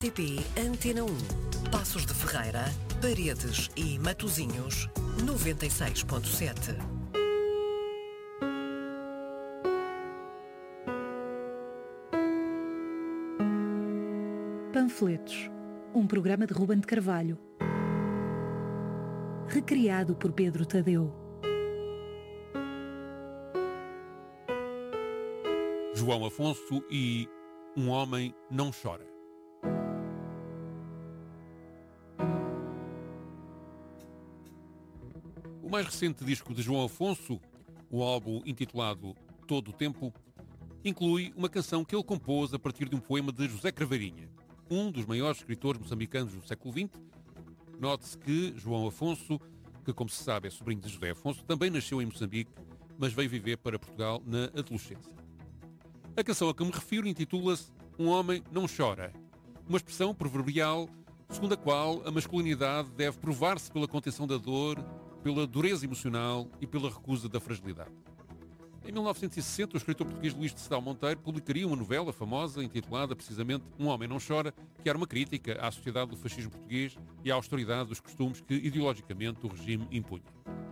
TP Antena 1, Paços de Ferreira, Paredes e Matosinhos, 96.7. Panfletos, um programa de Ruben de Carvalho, recriado por Pedro Tadeu. João Afonso e Um Homem Não Chora. O mais recente disco de João Afonso, o álbum intitulado Todo o Tempo, inclui uma canção que ele compôs a partir de um poema de José Craveirinha, um dos maiores escritores moçambicanos do século XX. Note-se que João Afonso, que como se sabe é sobrinho de José Afonso, também nasceu em Moçambique, mas veio viver para Portugal na adolescência. A canção a que me refiro intitula-se Um Homem Não Chora, uma expressão proverbial segundo a qual a masculinidade deve provar-se pela contenção da dor, pela dureza emocional e pela recusa da fragilidade. Em 1960, o escritor português Luís de Sedal Monteiro publicaria uma novela famosa intitulada precisamente Um Homem Não Chora, que era uma crítica à sociedade do fascismo português e à austeridade dos costumes que ideologicamente o regime impunha.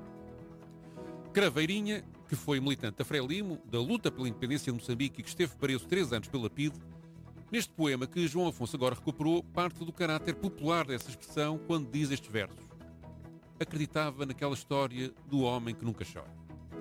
Craveirinha, que foi militante da Frelimo, da luta pela independência de Moçambique e que esteve preso 3 anos pela PIDE, neste poema que João Afonso agora recuperou, parte do caráter popular dessa expressão quando diz estes versos. Acreditava naquela história do homem que nunca chora.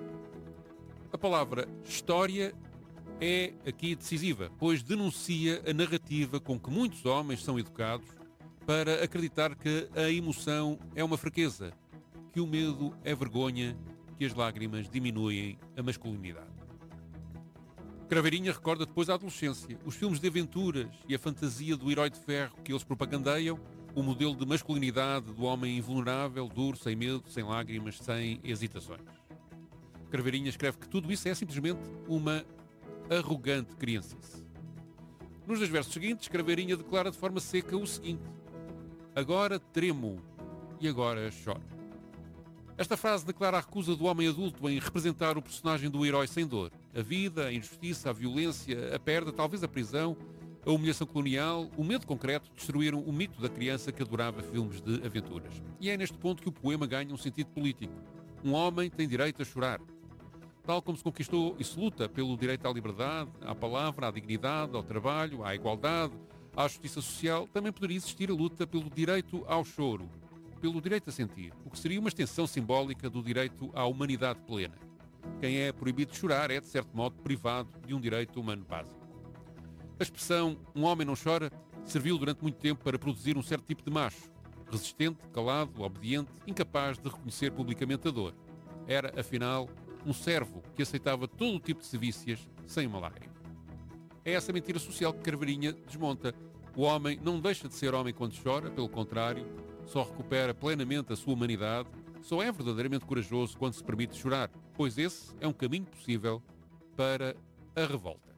A palavra história é aqui decisiva, pois denuncia a narrativa com que muitos homens são educados para acreditar que a emoção é uma fraqueza, que o medo é vergonha, que as lágrimas diminuem a masculinidade. Craveirinha recorda depois a adolescência, os filmes de aventuras e a fantasia do herói de ferro que eles propagandeiam, o modelo de masculinidade do homem invulnerável, duro, sem medo, sem lágrimas, sem hesitações. Craveirinha escreve que tudo isso é simplesmente uma arrogante criancice. Nos 2 versos seguintes, Craveirinha declara de forma seca o seguinte: agora tremo e agora choro. Esta frase declara a recusa do homem adulto em representar o personagem do herói sem dor. A vida, a injustiça, a violência, a perda, talvez a prisão, a humilhação colonial, o medo concreto destruíram o mito da criança que adorava filmes de aventuras. E é neste ponto que o poema ganha um sentido político. Um homem tem direito a chorar. Tal como se conquistou e se luta pelo direito à liberdade, à palavra, à dignidade, ao trabalho, à igualdade, à justiça social, também poderia existir a luta pelo direito ao choro, pelo direito a sentir, o que seria uma extensão simbólica do direito à humanidade plena. Quem é proibido de chorar é, de certo modo, privado de um direito humano básico. A expressão "um homem não chora" serviu durante muito tempo para produzir um certo tipo de macho, resistente, calado, obediente, incapaz de reconhecer publicamente a dor. Era, afinal, um servo que aceitava todo o tipo de sevícias sem uma lágrima. É essa mentira social que Craveirinha desmonta. O homem não deixa de ser homem quando chora, pelo contrário, só recupera plenamente a sua humanidade, só é verdadeiramente corajoso quando se permite chorar, pois esse é um caminho possível para a revolta.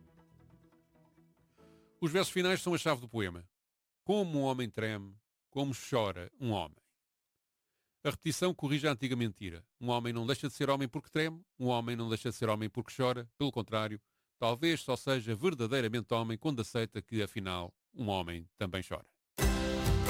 Os versos finais são a chave do poema. Como um homem treme, como chora um homem. A repetição corrige a antiga mentira. Um homem não deixa de ser homem porque treme, um homem não deixa de ser homem porque chora, pelo contrário, talvez só seja verdadeiramente homem quando aceita que, afinal, um homem também chora.